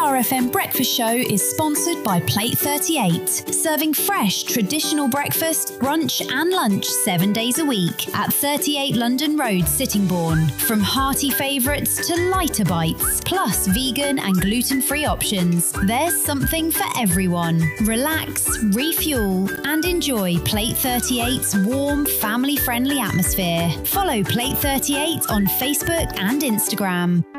OARFM Breakfast Show is sponsored by Plate 38, serving fresh traditional breakfast, brunch and lunch 7 days a week at 38 London Road, Sittingbourne. From hearty favourites to lighter bites, plus vegan and gluten-free options, there's something for everyone. Relax, refuel and enjoy Plate 38's warm, family-friendly atmosphere. Follow Plate 38 on Facebook and Instagram.